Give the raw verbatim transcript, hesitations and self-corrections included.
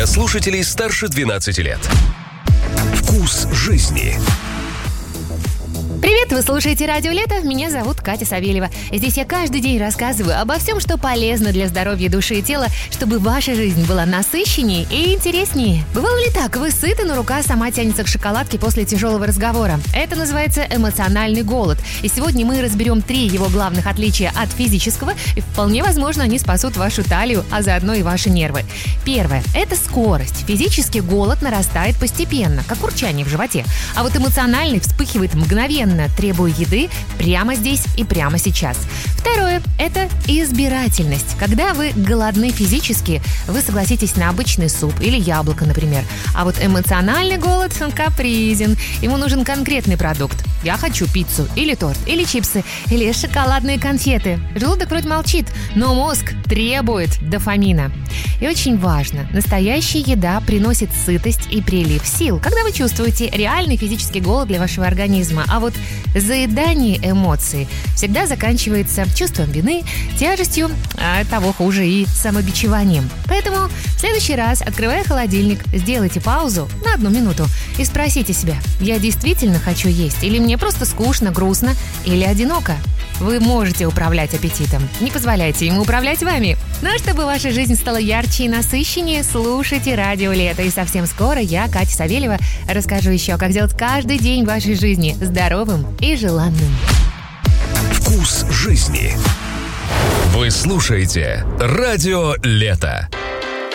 для слушателей старше двенадцати лет. Вкус жизни. Привет, вы слушаете «Радио Лето», меня зовут Катя Савельева. Здесь я каждый день рассказываю обо всем, что полезно для здоровья души и тела, чтобы ваша жизнь была насыщеннее и интереснее. Бывало ли так? Вы сыты, но рука сама тянется к шоколадке после тяжелого разговора. Это называется эмоциональный голод. И сегодня мы разберем три его главных отличия от физического, и вполне возможно, они спасут вашу талию, а заодно и ваши нервы. Первое – это скорость. Физический голод нарастает постепенно, как урчание в животе. А вот эмоциональный вспыхивает мгновенно, требуя еды прямо здесь и прямо сейчас. Второе – это избирательность. Когда вы голодны физически, вы согласитесь на обычный суп или яблоко, например. А вот эмоциональный голод, он капризен. Ему нужен конкретный продукт. Я хочу пиццу, или торт, или чипсы, или шоколадные конфеты. Желудок вроде молчит, но мозг требует дофамина. И очень важно, настоящая еда приносит сытость и прилив сил, когда вы чувствуете реальный физический голод для вашего организма. А вот заедание эмоций всегда заканчивается чувством вины, тяжестью, а того хуже и самобичеванием. Поэтому в следующий раз, открывая холодильник, сделайте паузу на одну минуту и спросите себя: я действительно хочу есть, или мне просто скучно, грустно или одиноко? Вы можете управлять аппетитом, не позволяйте ему управлять вами. Ну а чтобы ваша жизнь стала ярче и насыщеннее, слушайте «Радио Лето». И совсем скоро я, Катя Савельева, расскажу еще, как сделать каждый день вашей жизни здоровым и желанным. Вкус жизни. Вы слушаете «Радио Лето».